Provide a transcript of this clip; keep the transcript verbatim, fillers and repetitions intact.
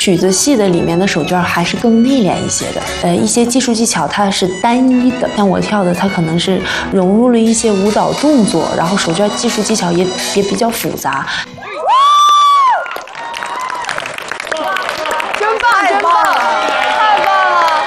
曲子戏的里面的手绢还是更内敛一些的。呃，一些技术技巧它是单一的，像我跳的，它可能是融入了一些舞蹈动作，然后手绢技术技巧也也比较复杂。